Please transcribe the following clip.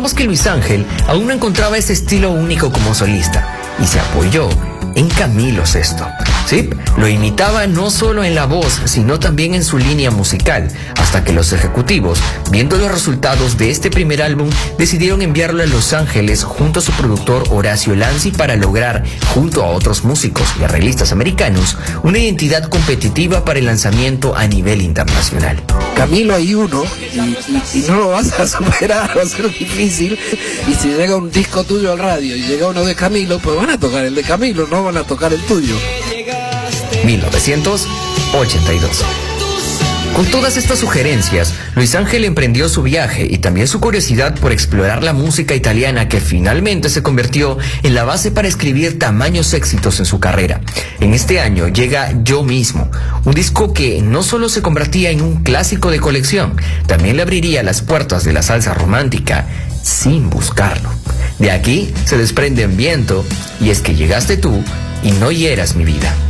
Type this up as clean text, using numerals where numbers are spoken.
recordamos que Luis Ángel aún no encontraba ese estilo único como solista y se apoyó en Camilo Sesto. Sí, lo imitaba no solo en la voz, sino también en su línea musical, hasta que los ejecutivos, viendo los resultados de este primer álbum, decidieron enviarlo a Los Ángeles junto a su productor Horacio Lanzi para lograr, junto a otros músicos y arreglistas americanos, una identidad competitiva para el lanzamiento a nivel internacional. Camilo hay uno y no lo vas a superar, va a ser difícil. Y si llega un disco tuyo al radio y llega uno de Camilo, pues van a tocar el de Camilo, no van a tocar el tuyo. 1982. Con todas estas sugerencias, Luis Ángel emprendió su viaje y también su curiosidad por explorar la música italiana, que finalmente se convirtió en la base para escribir tamaños éxitos en su carrera. En este año llega Yo Mismo, un disco que no solo se convertía en un clásico de colección, también le abriría las puertas de la salsa romántica sin buscarlo. De aquí se desprende Viento y Es que llegaste tú y no hieras mi vida.